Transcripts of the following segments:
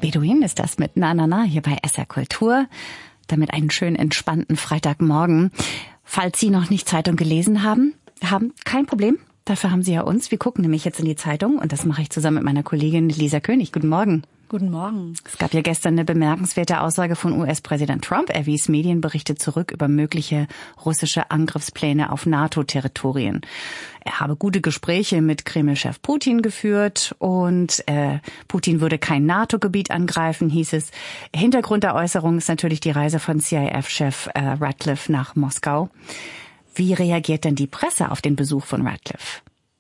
Beduin ist das mit Na Na Na hier bei SR Kultur. Damit einen schönen entspannten Freitagmorgen. Falls Sie noch nicht Zeitung gelesen haben, kein Problem. Dafür haben Sie ja uns. Wir gucken nämlich jetzt in die Zeitung und das mache ich zusammen mit meiner Kollegin Lisa König. Guten Morgen. Guten Morgen. Es gab ja gestern eine bemerkenswerte Aussage von US-Präsident Trump. Er wies Medienberichte zurück über mögliche russische Angriffspläne auf NATO-Territorien. Er habe gute Gespräche mit Kreml-Chef Putin geführt und Putin würde kein NATO-Gebiet angreifen, hieß es. Hintergrund der Äußerung ist natürlich die Reise von CIA-Chef Ratcliffe nach Moskau. Wie reagiert denn die Presse auf den Besuch von Ratcliffe?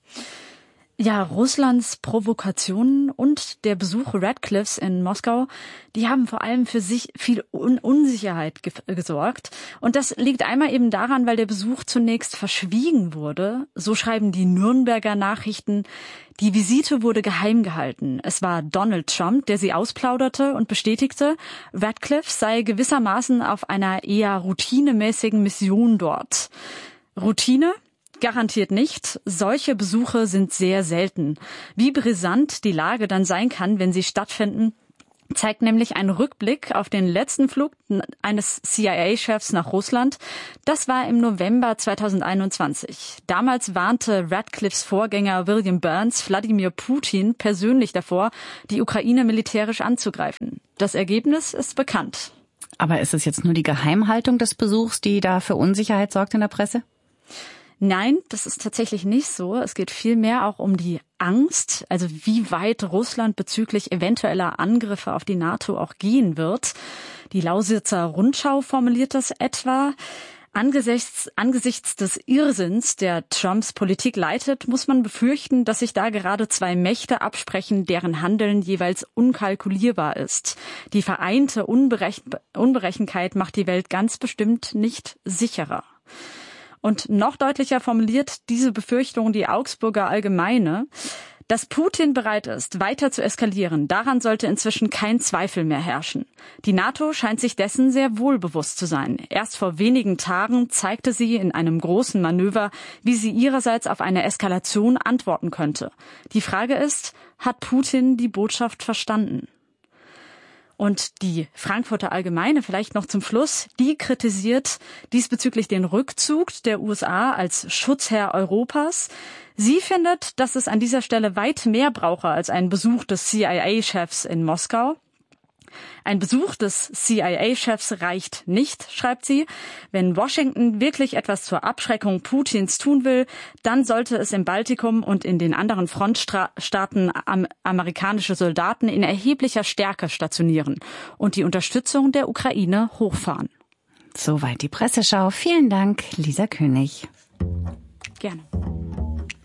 Ja, Russlands Provokationen und der Besuch Ratcliffes in Moskau, die haben vor allem für sich viel Unsicherheit gesorgt. Und das liegt einmal eben daran, weil der Besuch zunächst verschwiegen wurde. So schreiben die Nürnberger Nachrichten. Die Visite wurde geheim gehalten. Es war Donald Trump, der sie ausplauderte und bestätigte, Ratcliffe sei gewissermaßen auf einer eher routinemäßigen Mission dort. Routine? Garantiert nicht. Solche Besuche sind sehr selten. Wie brisant die Lage dann sein kann, wenn sie stattfinden, zeigt nämlich ein Rückblick auf den letzten Flug eines CIA-Chefs nach Russland. Das war im November 2021. Damals warnte Ratcliffes Vorgänger William Burns Wladimir Putin persönlich davor, die Ukraine militärisch anzugreifen. Das Ergebnis ist bekannt. Aber ist es jetzt nur die Geheimhaltung des Besuchs, die da für Unsicherheit sorgt in der Presse? Nein, das ist tatsächlich nicht so. Es geht vielmehr auch um die Angst, also wie weit Russland bezüglich eventueller Angriffe auf die NATO auch gehen wird. Die Lausitzer Rundschau formuliert das etwa. Angesichts des Irrsinns, der Trumps Politik leitet, muss man befürchten, dass sich da gerade zwei Mächte absprechen, deren Handeln jeweils unkalkulierbar ist. Die vereinte Unberechenbarkeit macht die Welt ganz bestimmt nicht sicherer. Und noch deutlicher formuliert diese Befürchtung die Augsburger Allgemeine. Dass Putin bereit ist, weiter zu eskalieren, daran sollte inzwischen kein Zweifel mehr herrschen. Die NATO scheint sich dessen sehr wohl bewusst zu sein. Erst vor wenigen Tagen zeigte sie in einem großen Manöver, wie sie ihrerseits auf eine Eskalation antworten könnte. Die Frage ist, hat Putin die Botschaft verstanden? Und die Frankfurter Allgemeine vielleicht noch zum Schluss, die kritisiert diesbezüglich den Rückzug der USA als Schutzherr Europas. Sie findet, dass es an dieser Stelle weit mehr brauche als einen Besuch des CIA-Chefs in Moskau. Ein Besuch des CIA-Chefs reicht nicht, schreibt sie. Wenn Washington wirklich etwas zur Abschreckung Putins tun will, dann sollte es im Baltikum und in den anderen Frontstaaten amerikanische Soldaten in erheblicher Stärke stationieren und die Unterstützung der Ukraine hochfahren. Soweit die Presseschau. Vielen Dank, Lisa König. Gerne.